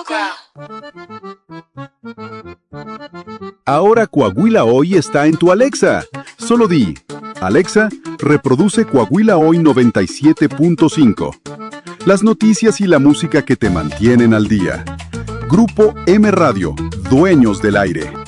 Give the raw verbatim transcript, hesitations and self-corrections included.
Ahora Coahuila Hoy está en tu Alexa. Solo di, Alexa, reproduce Coahuila Hoy noventa y siete punto cinco. Las noticias y la música que te mantienen al día. Grupo M Radio, dueños del aire.